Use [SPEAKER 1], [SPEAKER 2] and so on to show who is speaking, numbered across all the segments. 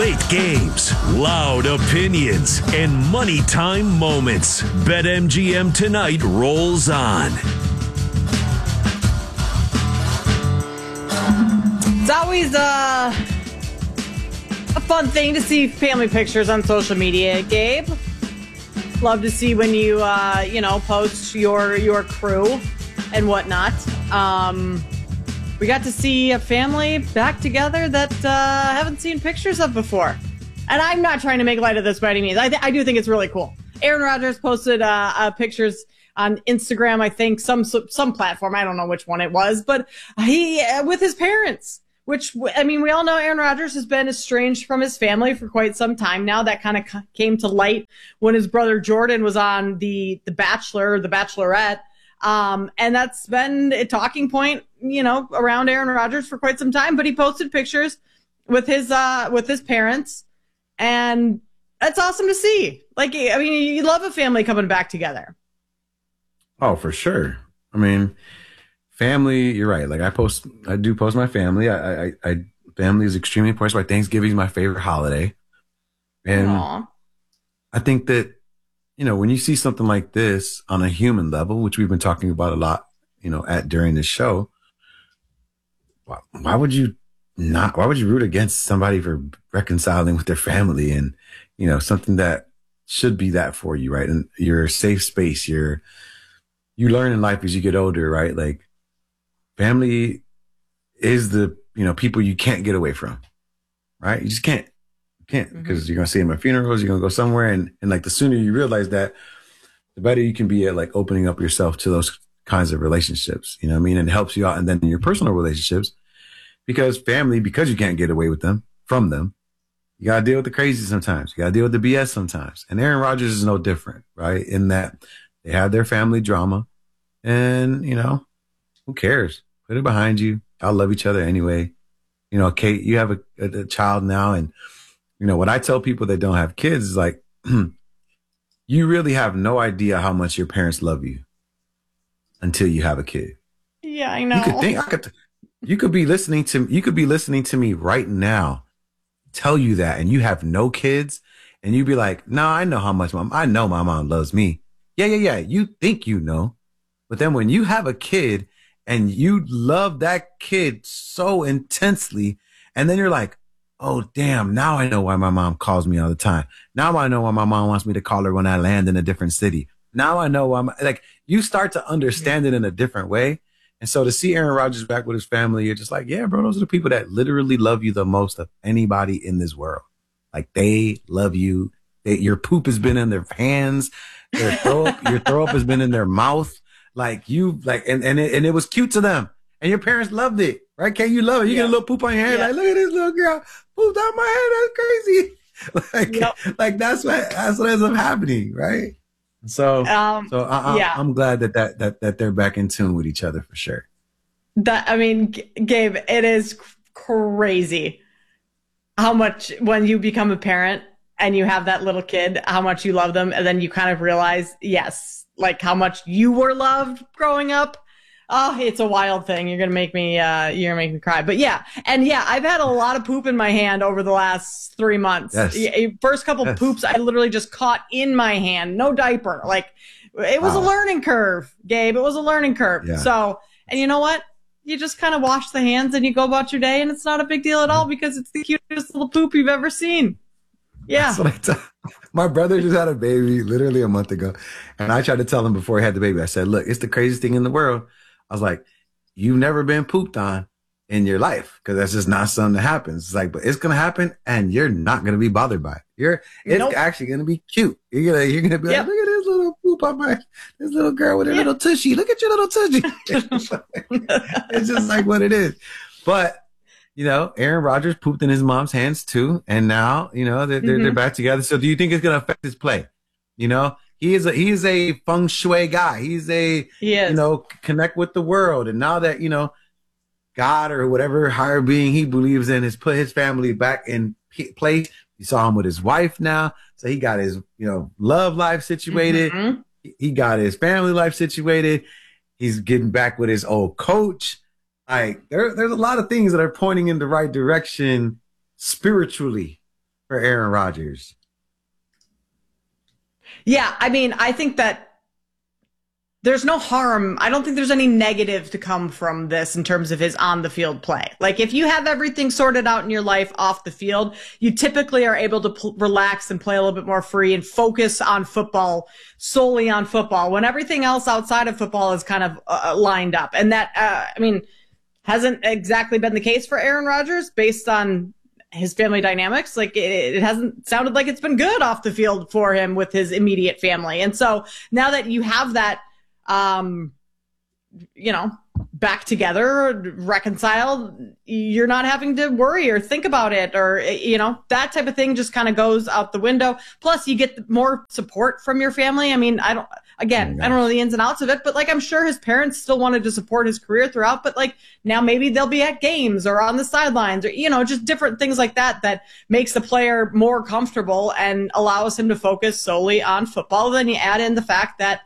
[SPEAKER 1] Great games, loud opinions, and money time moments. BetMGM tonight rolls on.
[SPEAKER 2] It's always a fun thing to see family pictures on social media, Gabe. Love to see when you, post your crew and whatnot. We got to see a family back together that haven't seen pictures of before. And I'm not trying to make light of this by any means. I do think it's really cool. Aaron Rodgers posted pictures on Instagram, I think, some platform. I don't know which one it was, but he with his parents. Which, I mean, we all know Aaron Rodgers has been estranged from his family for quite some time now. That kind of came to light when his brother Jordan was on The Bachelor or The Bachelorette. And that's been a talking point, around Aaron Rodgers for quite some time. But he posted pictures with his parents, and that's awesome to see. Like, I mean, you love a family coming back together.
[SPEAKER 3] Oh, for sure. I mean, family, you're right. Like I do post my family. I family is extremely important. That's why Thanksgiving is my favorite holiday. And
[SPEAKER 2] Aww.
[SPEAKER 3] I think that, when you see something like this on a human level, which we've been talking about a lot, during this show, why would you root against somebody for reconciling with their family and, something that should be that for you, right? And your safe space, you learn in life as you get older, right? Like, family is the, people you can't get away from, right? You just can't because you're going to see them at funerals, you're going to go somewhere. And like the sooner you realize that, the better you can be at like opening up yourself to those kinds of relationships, you know what I mean? And it helps you out. And then in your personal relationships, because you can't get away from them, you got to deal with the crazy sometimes. You got to deal with the BS sometimes. And Aaron Rodgers is no different, right? In that they have their family drama and, who cares? Put it behind you. Y'all love each other anyway. Kate, you have a child now. And, what I tell people that don't have kids is like, you really have no idea how much your parents love you until you have a kid.
[SPEAKER 2] Yeah, I know.
[SPEAKER 3] You could be listening to me right now, tell you that, and you have no kids, and you be like, no, I know how much I know my mom loves me. Yeah. You think but then when you have a kid and you love that kid so intensely, and then you're like, oh, damn, now I know why my mom calls me all the time. Now I know why my mom wants me to call her when I land in a different city. Now I know why you start to understand it in a different way. And so to see Aaron Rodgers back with his family, you're just like, yeah, bro, those are the people that literally love you the most of anybody in this world. Like, they love you. Your poop has been in their hands. Your throw up has been in their mouth. And it was cute to them. And your parents loved it, right? Can't you love it? You get a little poop on your hand, like, look at this little girl pooped out my head. That's crazy. Like that's what ends up happening, right? So I'm glad that they're back in tune with each other for sure.
[SPEAKER 2] Gabe, it is crazy how much when you become a parent and you have that little kid, how much you love them, and then you kind of realize, yes, like how much you were loved growing up. Oh, it's a wild thing. You're gonna make me cry. But yeah, I've had a lot of poop in my hand over the last 3 months.
[SPEAKER 3] Yes.
[SPEAKER 2] First couple poops, I literally just caught in my hand, no diaper. Like, it was a learning curve, Gabe. It was a learning curve. Yeah. So, and you know what? You just kind of wash the hands and you go about your day, and it's not a big deal at all because it's the cutest little poop you've ever seen. Yeah.
[SPEAKER 3] My brother just had a baby literally a month ago, and I tried to tell him before he had the baby. I said, "Look, it's the craziest thing in the world." I was like, you've never been pooped on in your life, because that's just not something that happens. It's like, but it's going to happen, and you're not going to be bothered by it. It's actually going to be cute. You're going to be like, look at this little poop on this little girl with her little tushy. Look at your little tushy. It's just like what it is. But, Aaron Rodgers pooped in his mom's hands too. And now, they're back together. So do you think it's going to affect his play? He is a feng shui guy. He is. Connect with the world. And now that, God or whatever higher being he believes in has put his family back in place. You saw him with his wife now. So he got his, love life situated. Mm-hmm. He got his family life situated. He's getting back with his old coach. Like there's a lot of things that are pointing in the right direction spiritually for Aaron Rodgers?
[SPEAKER 2] Yeah, I mean, I think that there's no harm. I don't think there's any negative to come from this in terms of his on the field play. Like if you have everything sorted out in your life off the field, you typically are able to relax and play a little bit more free and focus on football, solely on football, when everything else outside of football is kind of lined up. And that, I mean, hasn't exactly been the case for Aaron Rodgers based on his family dynamics. Like it hasn't sounded like it's been good off the field for him with his immediate family. And so now that you have that, back together, reconciled, you're not having to worry or think about it or, that type of thing just kind of goes out the window. Plus you get more support from your family. I mean, I don't know the ins and outs of it, but like, I'm sure his parents still wanted to support his career throughout, but like now maybe they'll be at games or on the sidelines or, just different things like that makes the player more comfortable and allows him to focus solely on football. Then you add in the fact that,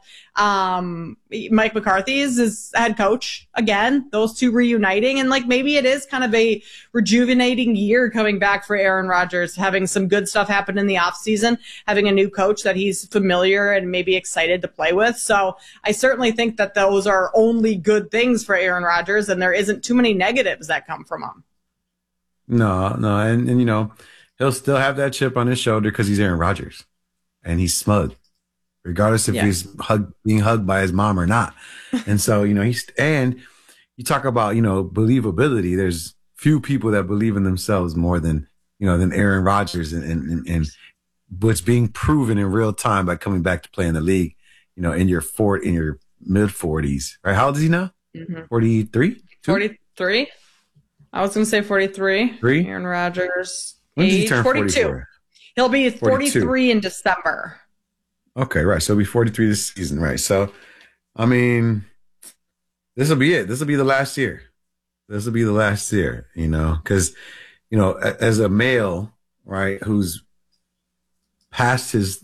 [SPEAKER 2] Mike McCarthy is his head coach again, those two reuniting. And like, maybe it is kind of a rejuvenating year coming back for Aaron Rodgers, having some good stuff happen in the off season, having a new coach that he's familiar and maybe excited to play with. So I certainly think that those are only good things for Aaron Rodgers and there isn't too many negatives that come from him.
[SPEAKER 3] No. And he'll still have that chip on his shoulder because he's Aaron Rodgers and he's smug, regardless if he's being hugged by his mom or not. And so, and you talk about, believability. There's few people that believe in themselves more than Aaron Rodgers and what's being proven in real time by coming back to play in the league, in your mid 40s, right? How old is he now? 43?
[SPEAKER 2] 43. I was going to say 43.
[SPEAKER 3] 3?
[SPEAKER 2] Aaron Rodgers.
[SPEAKER 3] When did he turn
[SPEAKER 2] 42.
[SPEAKER 3] 44?
[SPEAKER 2] He'll be 43 in December.
[SPEAKER 3] Okay, right. So he'll be 43 this season, right? So, I mean, this will be it. This will be the last year. This will be the last year, because, as a male, right, who's past his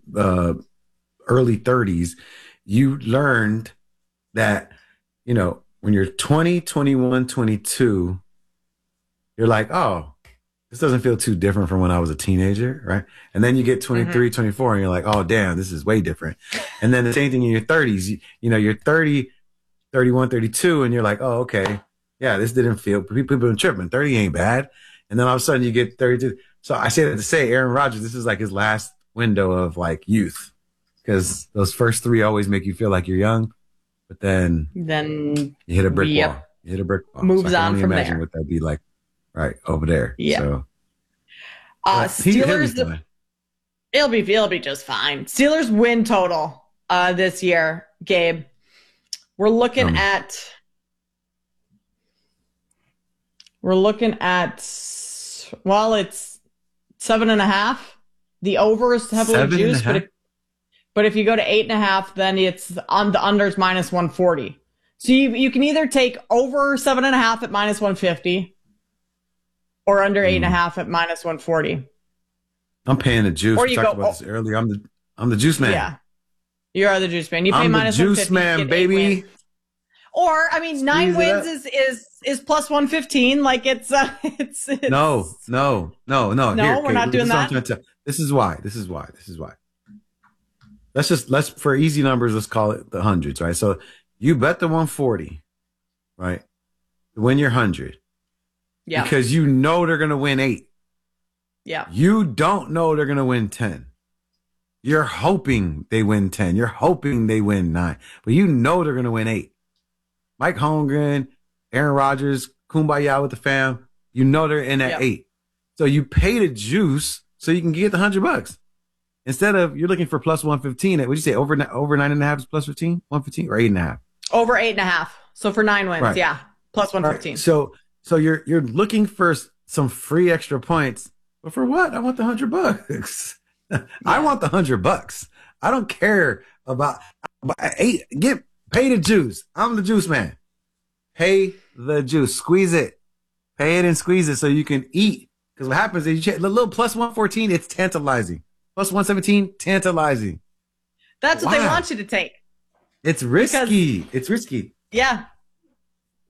[SPEAKER 3] early 30s, you learned that, when you're 20, 21, 22, you're like, oh, this doesn't feel too different from when I was a teenager, right? And then you get 23, 24, and you're like, oh, damn, this is way different. And then the same thing in your 30s. You're 30, 31, 32, and you're like, oh, okay. Yeah, this didn't feel, people been tripping. 30 ain't bad. And then all of a sudden you get 32. So I say that to say Aaron Rodgers, this is like his last window of like youth, because those first 3 always make you feel like you're young, but then you hit a brick wall. You hit a brick wall.
[SPEAKER 2] Moves
[SPEAKER 3] so I can
[SPEAKER 2] on
[SPEAKER 3] only
[SPEAKER 2] from
[SPEAKER 3] imagine
[SPEAKER 2] there.
[SPEAKER 3] what that'd be like. Right over there.
[SPEAKER 2] Yeah.
[SPEAKER 3] So,
[SPEAKER 2] Steelers. It'll be just fine. Steelers win total this year, Gabe. We're looking at it's 7.5. The over is heavily juiced, but if you go to 8.5, then it's on the unders minus 140. So you can either take over 7.5 at minus 150. Or under 8.5 at minus 140.
[SPEAKER 3] I'm paying the juice.
[SPEAKER 2] Or
[SPEAKER 3] We talked about this earlier. I'm the juice man.
[SPEAKER 2] Yeah, you are the juice man. You pay minus
[SPEAKER 3] the juice
[SPEAKER 2] 150.
[SPEAKER 3] Man, baby.
[SPEAKER 2] Or I mean, 9 wins is plus 115. Like it's
[SPEAKER 3] No.
[SPEAKER 2] No, we're not doing that.
[SPEAKER 3] This is why. Let's for easy numbers, let's call it the hundreds, right? So you bet the 140, right? To win your 100.
[SPEAKER 2] Yeah.
[SPEAKER 3] Because they're going to win 8.
[SPEAKER 2] Yeah.
[SPEAKER 3] You don't know they're going to win 10. You're hoping they win 10. You're hoping they win 9. But they're going to win 8. Mike Holmgren, Aaron Rodgers, kumbaya with the fam. They're in at 8. So you pay the juice so you can get the $100. Instead of you're looking for plus 115. Would you say over 9.5 is plus 15? 115 or 8.5?
[SPEAKER 2] Over 8.5. So for 9 wins,
[SPEAKER 3] right.
[SPEAKER 2] Plus 115.
[SPEAKER 3] Right. So you're looking for some free extra points, but for what? I want the $100. I want the $100. I don't care about 8. Pay the juice. I'm the juice man. Pay the juice. Squeeze it. Pay it and squeeze it so you can eat. Because what happens is you check the little plus 114. It's tantalizing. Plus 117, tantalizing.
[SPEAKER 2] That's what they want you to take.
[SPEAKER 3] It's risky. It's risky.
[SPEAKER 2] Yeah.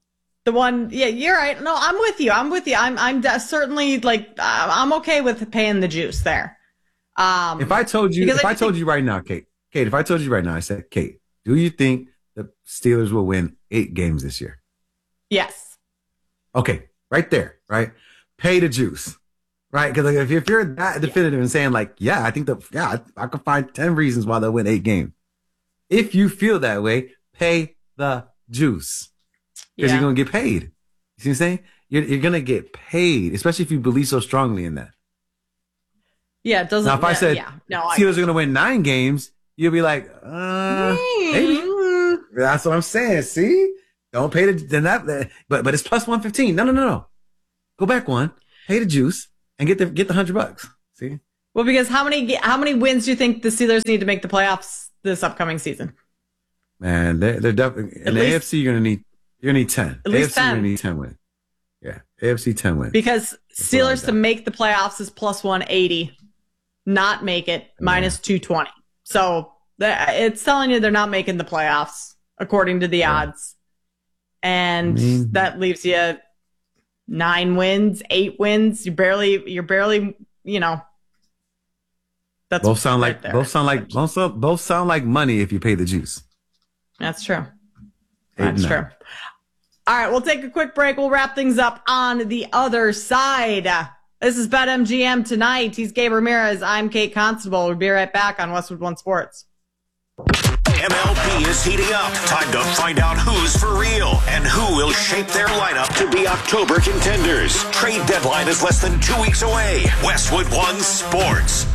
[SPEAKER 2] The one, yeah, you're right. No, I'm with you. I'm certainly like, I'm okay with paying the juice there.
[SPEAKER 3] If I told you right now, Kate, if I told you right now, I said, Kate, do you think the Steelers will win 8 games this year?
[SPEAKER 2] Yes.
[SPEAKER 3] Okay, right there, right? Pay the juice, right? Because like, if you're that definitive and saying like, yeah, I think I can find 10 reasons why they'll win 8 games. If you feel that way, pay the juice because you're going to get paid. You see what I'm saying? You're going to get paid, especially if you believe so strongly in that.
[SPEAKER 2] Yeah, it doesn't.
[SPEAKER 3] Now, if I said Steelers are going to win 9 games, you'll be like, maybe. That's what I'm saying. See, don't pay but it's plus 115. No. Go back one, pay the juice, and get the $100. See?
[SPEAKER 2] Well, because how many wins do you think the Steelers need to make the playoffs this upcoming season?
[SPEAKER 3] Man, they're definitely in the AFC. You're gonna need 10.
[SPEAKER 2] At least
[SPEAKER 3] AFC,
[SPEAKER 2] 10.
[SPEAKER 3] you're gonna need 10 wins. Yeah, AFC 10 wins.
[SPEAKER 2] Because Steelers to make the playoffs is plus 180. Not make it minus 220. So it's telling you they're not making the playoffs according to the odds, and that leaves you 9 wins, 8 wins. You're barely. That's
[SPEAKER 3] both sound like money if you pay the juice.
[SPEAKER 2] That's true. That's true. All right, we'll take a quick break. We'll wrap things up on the other side. This is BetMGM Tonight. He's Gabe Ramirez. I'm Kate Constable. We'll be right back on Westwood One Sports.
[SPEAKER 4] MLB is heating up. Time to find out who's for real and who will shape their lineup to be October contenders. Trade deadline is less than 2 weeks away. Westwood One Sports.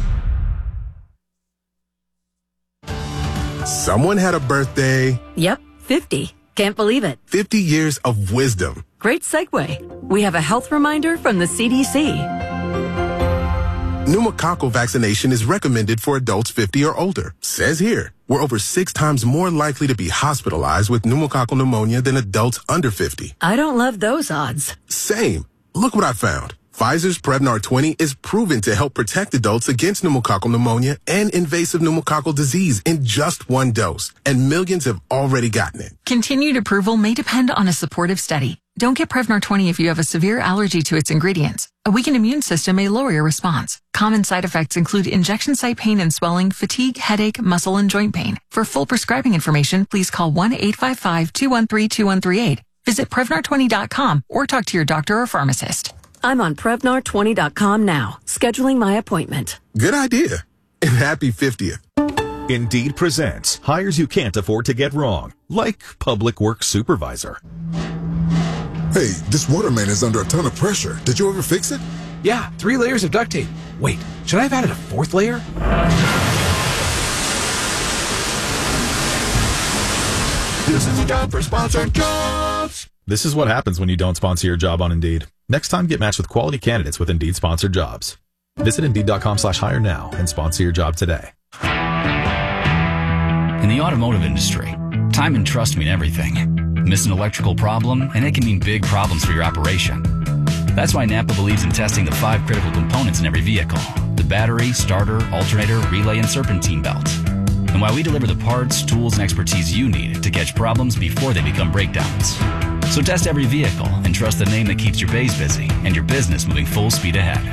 [SPEAKER 5] Someone had a birthday.
[SPEAKER 6] Yep, 50. Can't believe it.
[SPEAKER 5] 50 years of wisdom.
[SPEAKER 6] Great segue. We have a health reminder from the CDC.
[SPEAKER 5] Pneumococcal vaccination is recommended for adults 50 or older. Says here, we're over 6 times more likely to be hospitalized with pneumococcal pneumonia than adults under 50.
[SPEAKER 6] I don't love those odds.
[SPEAKER 5] Same. Look what I found. Pfizer's Prevnar 20 is proven to help protect adults against pneumococcal pneumonia and invasive pneumococcal disease in just 1 dose, and millions have already gotten it.
[SPEAKER 7] Continued approval may depend on a supportive study. Don't get Prevnar 20 if you have a severe allergy to its ingredients. A weakened immune system may lower your response. Common side effects include injection site pain and swelling, fatigue, headache, muscle, and joint pain. For full prescribing information, please call 1-855-213-2138. Visit Prevnar20.com or talk to your doctor or pharmacist.
[SPEAKER 6] I'm on Prevnar20.com now, scheduling my appointment.
[SPEAKER 5] Good idea. And happy 50th.
[SPEAKER 8] Indeed presents hires you can't afford to get wrong, like public works supervisor.
[SPEAKER 9] Hey, this water main is under a ton of pressure. Did you ever fix it?
[SPEAKER 10] Yeah, 3 layers of duct tape. Wait, should I have added a 4th layer?
[SPEAKER 9] This is a job for sponsored jobs.
[SPEAKER 8] This is what happens when you don't sponsor your job on Indeed. Next time, get matched with quality candidates with Indeed sponsored jobs. Visit Indeed.com/hire now and sponsor your job today.
[SPEAKER 11] In the automotive industry, time and trust mean everything. Miss an electrical problem, and it can mean big problems for your operation. That's why Napa believes in testing the 5 critical components in every vehicle: the battery, starter, alternator, relay, and serpentine belt. And why we deliver the parts, tools, and expertise you need to catch problems before they become breakdowns. So test every vehicle and trust the name that keeps your bays busy and your business moving full speed ahead.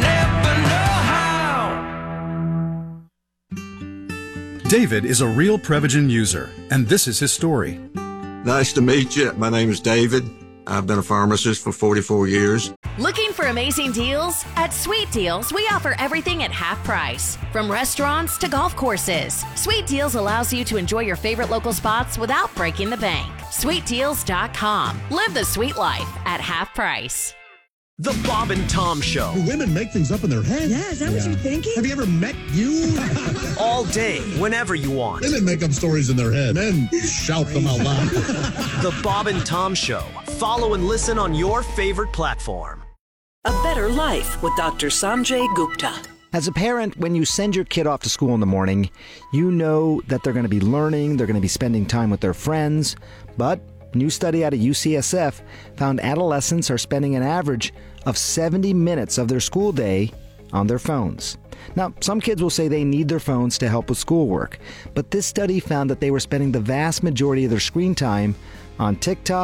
[SPEAKER 12] Never know how. David is a real Prevagen user, and this is his story.
[SPEAKER 13] Nice to meet you. My name is David. I've been a pharmacist for 44 years.
[SPEAKER 14] Looking for amazing deals? At Sweet Deals, we offer everything at half price. From restaurants to golf courses, Sweet Deals allows you to enjoy your favorite local spots without breaking the bank. SweetDeals.com. Live the sweet life at half price.
[SPEAKER 15] The Bob and Tom Show.
[SPEAKER 16] Do women make things up in their head?
[SPEAKER 17] Yeah, is that what you're thinking?
[SPEAKER 16] Have you ever met you?
[SPEAKER 15] All day, whenever you want.
[SPEAKER 16] Women make up stories in their head. Men shout them out loud.
[SPEAKER 15] The Bob and Tom Show. Follow and listen on your favorite platform.
[SPEAKER 18] A better life with Dr. Sanjay Gupta.
[SPEAKER 19] As a parent, when you send your kid off to school in the morning, you know that they're going to be learning, they're going to be spending time with their friends, but a new study out of UCSF found adolescents are spending an average of 70 minutes of their school day on their phones. Now, some kids will say they need their phones to help with schoolwork, but this study found that they were spending the vast majority of their screen time on TikTok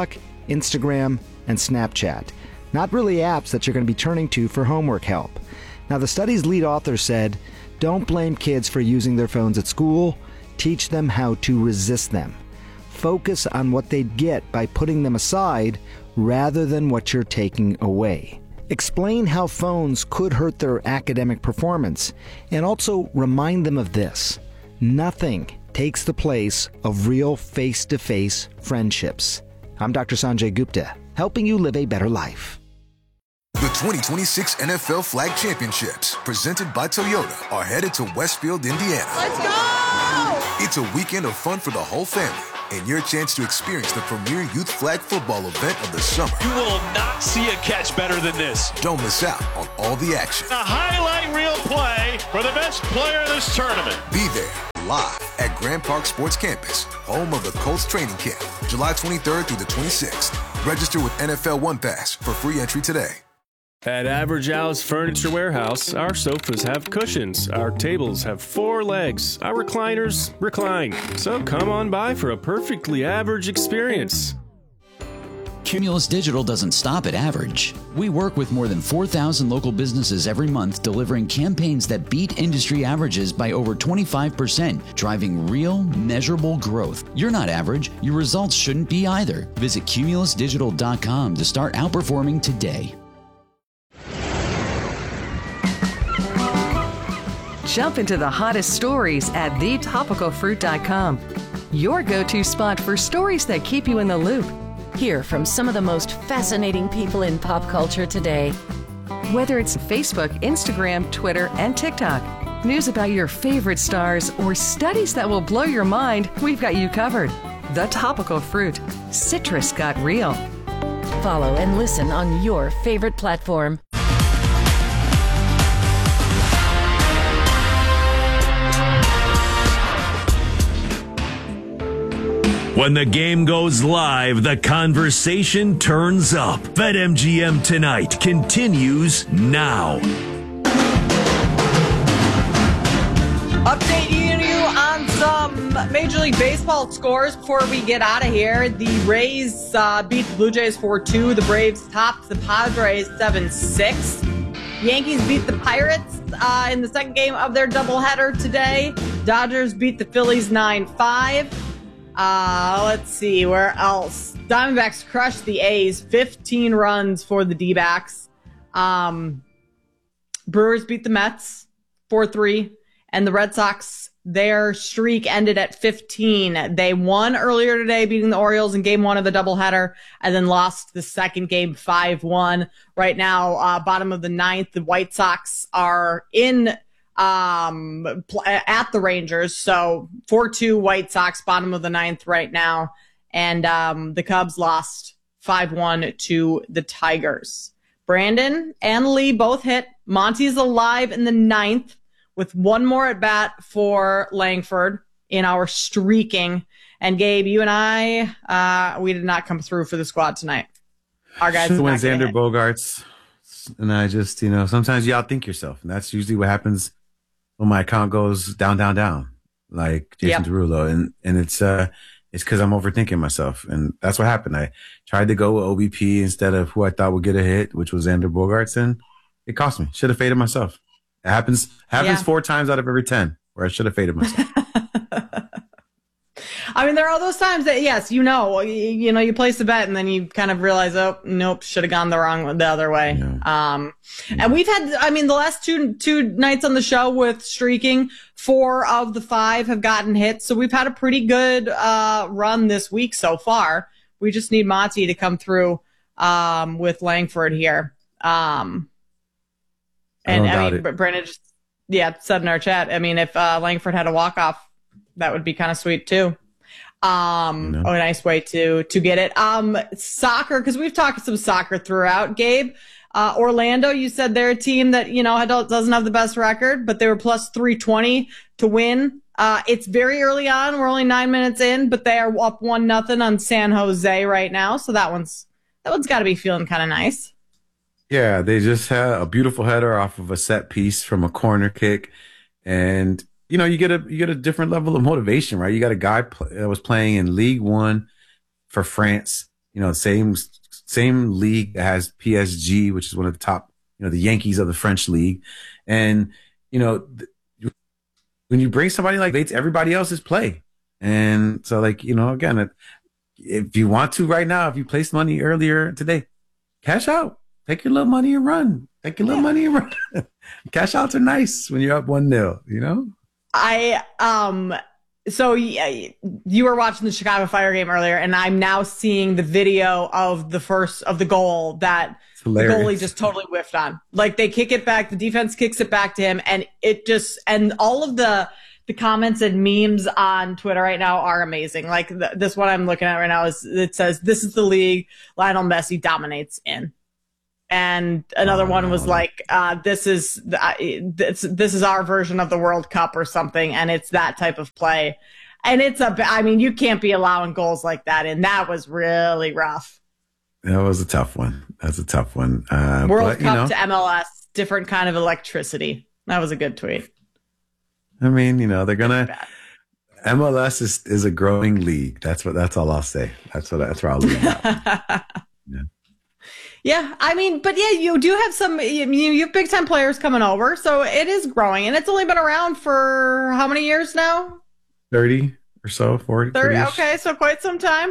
[SPEAKER 19] Instagram, and Snapchat. Not really apps that you're going to be turning to for homework help. Now, the study's lead author said, don't blame kids for using their phones at school. Teach them how to resist them. Focus on what they'd get by putting them aside rather than what you're taking away. Explain how phones could hurt their academic performance, and also remind them of this. Nothing takes the place of real face-to-face friendships. I'm Dr. Sanjay Gupta, helping you live a better life.
[SPEAKER 9] The 2026 NFL Flag Championships, presented by Toyota, are headed to Westfield, Indiana.
[SPEAKER 2] Let's go!
[SPEAKER 9] It's a weekend of fun for the whole family, and your chance to experience the premier youth flag football event of the summer.
[SPEAKER 17] You will not see a catch better than this.
[SPEAKER 9] Don't miss out on all the action.
[SPEAKER 17] A highlight reel play for the best player in this tournament.
[SPEAKER 9] Be there live at Grand Park Sports Campus, home of the Colts training camp, July 23rd through the 26th. Register with NFL One Pass for free entry today.
[SPEAKER 20] At Average Al's Furniture Warehouse, our sofas have cushions, our tables have 4 legs, our recliners recline. So come on by for a perfectly average experience.
[SPEAKER 11] Cumulus Digital doesn't stop at average. We work with more than 4,000 local businesses every month, delivering campaigns that beat industry averages by over 25%, driving real, measurable growth. You're not average. Your results shouldn't be either. Visit cumulusdigital.com to start outperforming today.
[SPEAKER 21] Jump into the hottest stories at thetopicalfruit.com. Your go-to spot for stories that keep you in the loop.
[SPEAKER 14] Hear from some of the most fascinating people in pop culture today.
[SPEAKER 21] Whether it's Facebook, Instagram, Twitter, and TikTok, news about your favorite stars, or studies that will blow your mind, we've got you covered. The Topical Fruit. Citrus got real.
[SPEAKER 14] Follow and listen on your favorite platform.
[SPEAKER 1] When the game goes live, the conversation turns up. BetMGM Tonight continues now.
[SPEAKER 2] Updating you on some Major League Baseball scores before we get out of here. The Rays beat the Blue Jays 4-2. The Braves topped the Padres 7-6. Yankees beat the Pirates in the second game of their doubleheader today. Dodgers beat the Phillies 9-5. Let's see, where else? Diamondbacks crushed the A's, 15 runs for the D-backs. Brewers beat the Mets 4-3, and the Red Sox, their streak ended at 15. They won earlier today, beating the Orioles in game 1 of the doubleheader, and then lost the second game 5-1. Right now, bottom of the 9th, the White Sox are in at the Rangers. So 4-2 White Sox, bottom of the 9th right now. And the Cubs lost 5-1 to the Tigers. Brandon and Lee both hit. Monty's alive in the 9th with one more at bat for Langford in our streaking. And Gabe, you and I, we did not come through for the squad tonight. Our guys
[SPEAKER 3] when Xander Bogaerts, and I just, sometimes you outthink yourself, and that's usually what happens when my account goes down, down, down, like Jason Derulo. And it's because I'm overthinking myself. And that's what happened. I tried to go with OBP instead of who I thought would get a hit, which was Xander Bogaerts, and it cost me. Should have faded myself. It happens 4 times out of every 10 where I should have faded myself.
[SPEAKER 2] I mean, there are those times that, yes, you place a bet and then you kind of realize, oh, nope, should have gone the other way. Yeah. And we've had, the last two nights on the show with streaking, 4 of the 5 have gotten hits. So we've had a pretty good run this week so far. We just need Monty to come through with Langford here. Brennan just, said in our chat, if Langford had a walk-off, that would be kind of sweet too. A nice way to get it. Soccer, because we've talked some soccer throughout. Gabe, Orlando, you said they're a team that, doesn't have the best record, but they were plus 320 to win. It's very early on. We're only 9 minutes in, but they are up 1-0 on San Jose right now. So that one's got to be feeling kind of nice.
[SPEAKER 3] Yeah, they just had a beautiful header off of a set piece from a corner kick, and you get a different level of motivation, right? You got a guy that was playing in League One for France, same league that has PSG, which is one of the top, the Yankees of the French league. And, when you bring somebody like Bates, everybody else is play. And so again, if you want to right now, if you placed money earlier today, cash out, take your little money and run. Cash outs are nice when you're up 1-0,
[SPEAKER 2] So you were watching the Chicago Fire game earlier, and I'm now seeing the video of the goal that the goalie just totally whiffed on. Like, they kick it back, the defense kicks it back to him, and and all of the comments and memes on Twitter right now are amazing. Like, this one I'm looking at right now it says, "This is the league Lionel Messi dominates in." And another one was like, this is our version of the World Cup or something. And it's that type of play. And you can't be allowing goals like that. And that was really rough.
[SPEAKER 3] That was a tough one. That's a tough one.
[SPEAKER 2] World Cup to MLS, different kind of electricity. That was a good tweet.
[SPEAKER 3] They're MLS is a growing league. That's all I'll say. That's where I'll leave that. Yeah.
[SPEAKER 2] Yeah, you do have you have big time players coming over, so it is growing, and it's only been around for how many years now?
[SPEAKER 3] 30 or so, 40.
[SPEAKER 2] 30. Okay, so quite some time.